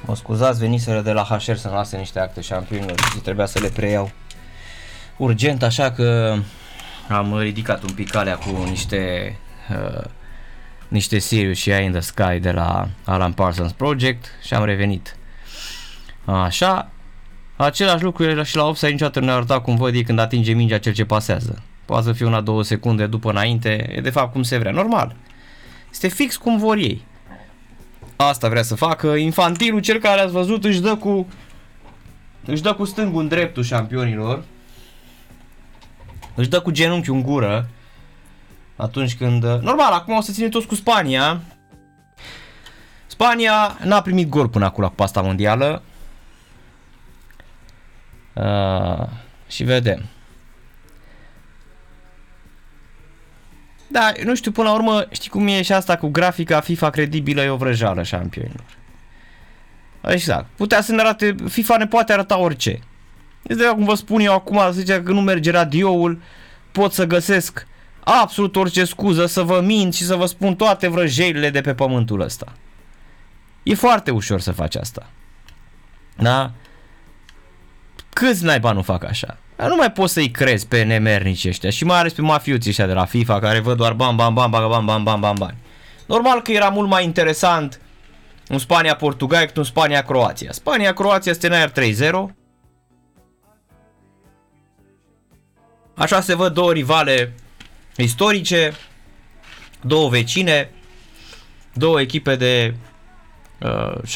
Mă scuzați, veniseră de la HR să-mi lase niște acte șampionilor și trebuia să le preiau urgent, așa că am ridicat un pic calea cu niște Serious și Eye in the Sky de la Alan Parsons Project și am revenit. Așa, același lucru era și la offside, niciodată nu ne arăta cum văd ei când atinge mingea cel ce pasează. Poate să fie 1-2 secunde după înainte, e de fapt cum se vrea, normal. Este fix cum vor ei. Asta vrea să facă infantilul, cel care ați văzut își dă cu stângul în dreptul șampionilor. Își dă cu genunchiul în gură atunci când... Normal, acum o să ținem toți cu Spania. Spania n-a primit gol până acum la Cupa asta mondială. Și vedem. Da, nu știu, până la urmă, știi cum e și asta cu grafica FIFA credibilă, e o vrăjeală șampionilor. Exact. Putea să ne arate, FIFA ne poate arăta orice. Este cum vă spun eu acum, să zicea că nu merge radioul, pot să găsesc absolut orice scuză, să vă mint și să vă spun toate vrăjeilile de pe pământul ăsta. E foarte ușor să faci asta. Da? Câți naiba nu fac așa? Nu mai poți să-i crezi pe nemernici ăștia și mai ales pe mafiuții ăștia de la FIFA care văd doar bam, bam, bam, bam, bam, bam, bam, bam, bam. Normal că era mult mai interesant un Spania-Portugal decât un Spania-Croația. Spania-Croația scenariul 3-0. Așa se văd două rivale istorice, două vecine, două echipe de